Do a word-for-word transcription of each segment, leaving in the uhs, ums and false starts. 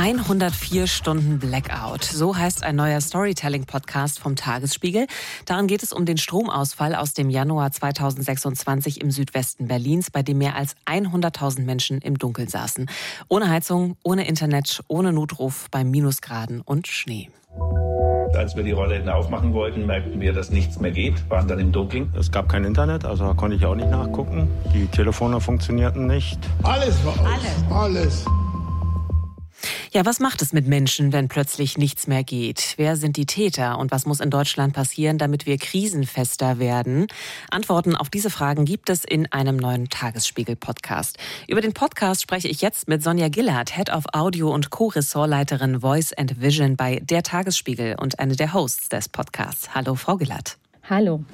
hundertvier Stunden Blackout. So heißt ein neuer Storytelling-Podcast vom Tagesspiegel. Darin geht es um den Stromausfall aus dem Januar zweitausendsechsundzwanzig im Südwesten Berlins, bei dem mehr als hunderttausend Menschen im Dunkeln saßen. Ohne Heizung, ohne Internet, ohne Notruf, bei Minusgraden und Schnee. Als wir die Rollläden aufmachen wollten, merkten wir, dass nichts mehr geht, waren dann im Dunkeln. Es gab kein Internet, also da konnte ich auch nicht nachgucken. Die Telefone funktionierten nicht. Alles war aus. Alles. Alles. Ja, was macht es mit Menschen, wenn plötzlich nichts mehr geht? Wer sind die Täter und was muss in Deutschland passieren, damit wir krisenfester werden? Antworten auf diese Fragen gibt es in einem neuen Tagesspiegel-Podcast. Über den Podcast spreche ich jetzt mit Sonja Gillard, Head of Audio und Co-Ressortleiterin Voice and Vision bei der Tagesspiegel und eine der Hosts des Podcasts. Hallo, Frau Gillard. Hallo.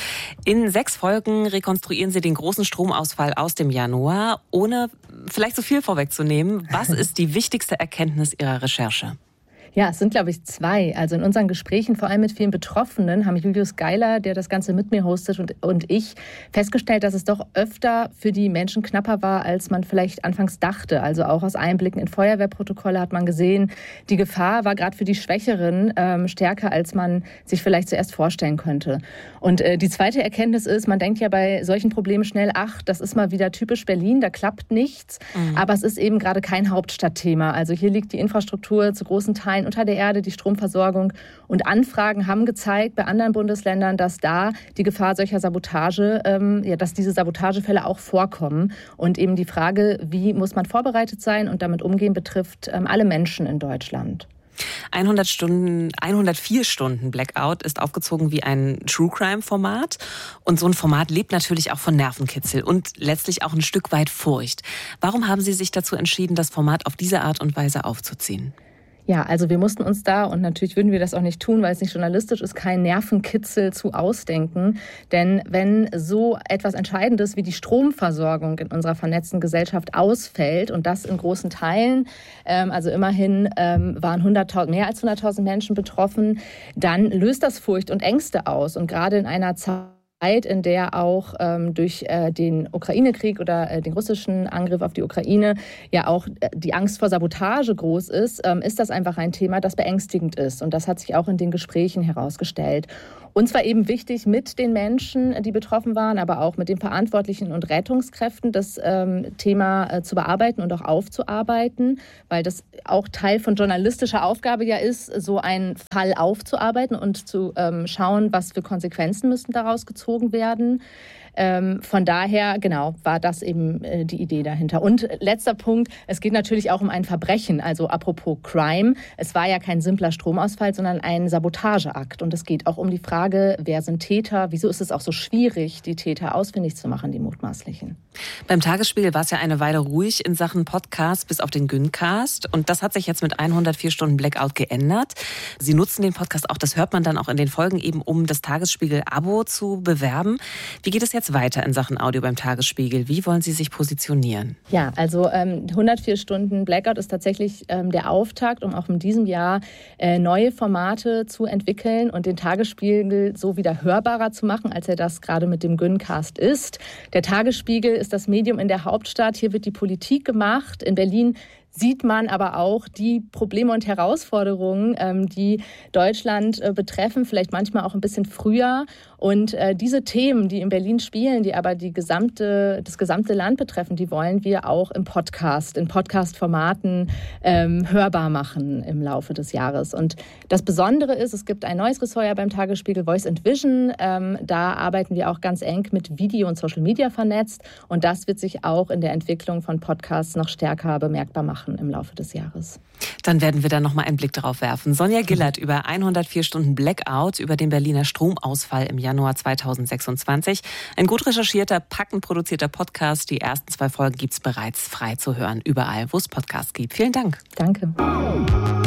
In sechs Folgen rekonstruieren Sie den großen Stromausfall aus dem Januar. Ohne vielleicht zu viel vorwegzunehmen, was ist die wichtigste Erkenntnis Ihrer Recherche? Ja, es sind, glaube ich, zwei. Also in unseren Gesprächen, vor allem mit vielen Betroffenen, haben Julius Geiler, der das Ganze mit mir hostet, und, und ich festgestellt, dass es doch öfter für die Menschen knapper war, als man vielleicht anfangs dachte. Also auch aus Einblicken in Feuerwehrprotokolle hat man gesehen, die Gefahr war gerade für die Schwächeren ähm, stärker, als man sich vielleicht zuerst vorstellen könnte. Und äh, die zweite Erkenntnis ist, man denkt ja bei solchen Problemen schnell, ach, das ist mal wieder typisch Berlin, da klappt nichts. Mhm. Aber es ist eben gerade kein Hauptstadtthema. Also hier liegt die Infrastruktur zu großen Teilen unter der Erde, die Stromversorgung, und Anfragen haben gezeigt bei anderen Bundesländern, dass da die Gefahr solcher Sabotage, ähm, ja, dass diese Sabotagefälle auch vorkommen. Und eben die Frage, wie muss man vorbereitet sein und damit umgehen, betrifft ähm, alle Menschen in Deutschland. hundert Stunden, hundertvier Stunden Blackout ist aufgezogen wie ein True-Crime-Format. Und so ein Format lebt natürlich auch von Nervenkitzel und letztlich auch ein Stück weit Furcht. Warum haben Sie sich dazu entschieden, das Format auf diese Art und Weise aufzuziehen? Ja, also wir mussten uns da, und natürlich würden wir das auch nicht tun, weil es nicht journalistisch ist, kein Nervenkitzel zu ausdenken. Denn wenn so etwas Entscheidendes wie die Stromversorgung in unserer vernetzten Gesellschaft ausfällt, und das in großen Teilen, ähm, also immerhin ähm, waren hunderttausend, mehr als hunderttausend Menschen betroffen, dann löst das Furcht und Ängste aus. Und gerade in einer Zeit, in der auch ähm, durch äh, den Ukraine-Krieg oder äh, den russischen Angriff auf die Ukraine ja auch äh, die Angst vor Sabotage groß ist, ähm, ist das einfach ein Thema, das beängstigend ist. Und das hat sich auch in den Gesprächen herausgestellt. Uns war eben wichtig, mit den Menschen, die betroffen waren, aber auch mit den Verantwortlichen und Rettungskräften das ähm, Thema äh, zu bearbeiten und auch aufzuarbeiten, weil das auch Teil von journalistischer Aufgabe ja ist, so einen Fall aufzuarbeiten und zu ähm, schauen, was für Konsequenzen müssen daraus gezogen werden. Ähm, von daher, genau, war das eben äh, die Idee dahinter. Und letzter Punkt, es geht natürlich auch um ein Verbrechen, also apropos Crime. Es war ja kein simpler Stromausfall, sondern ein Sabotageakt. Und es geht auch um die Frage, wer sind Täter? Wieso ist es auch so schwierig, die Täter ausfindig zu machen, die mutmaßlichen? Beim Tagesspiegel war es ja eine Weile ruhig in Sachen Podcast, bis auf den Güncast. Und das hat sich jetzt mit hundertvier Stunden Blackout geändert. Sie nutzen den Podcast auch, das hört man dann auch in den Folgen eben, um das Tagesspiegel-Abo zu bewerben. Wie geht es jetzt weiter in Sachen Audio beim Tagesspiegel? Wie wollen Sie sich positionieren? Ja, also ähm, hundertvier Stunden Blackout ist tatsächlich ähm, der Auftakt, um auch in diesem Jahr äh, neue Formate zu entwickeln und den Tagesspiegel so wieder hörbarer zu machen, als er das gerade mit dem Güncast ist. Der Tagesspiegel ist das Medium in der Hauptstadt. Hier wird die Politik gemacht. In Berlin sieht man aber auch die Probleme und Herausforderungen, ähm, die Deutschland äh, betreffen, vielleicht manchmal auch ein bisschen früher. Und äh, diese Themen, die in Berlin spielen, die aber die gesamte, das gesamte Land betreffen, die wollen wir auch im Podcast, in Podcast-Formaten ähm, hörbar machen im Laufe des Jahres. Und das Besondere ist, es gibt ein neues Ressort ja beim Tagesspiegel, Voice and Vision. Ähm, da arbeiten wir auch ganz eng mit Video und Social Media vernetzt. Und das wird sich auch in der Entwicklung von Podcasts noch stärker bemerkbar machen im Laufe des Jahres. Dann werden wir da noch mal einen Blick darauf werfen. Sonja Gillard über hundertvier Stunden Blackout, über den Berliner Stromausfall im Januar zweitausendsechsundzwanzig. Ein gut recherchierter, packend produzierter Podcast. Die ersten zwei Folgen gibt es bereits frei zu hören, überall, wo es Podcasts gibt. Vielen Dank. Danke.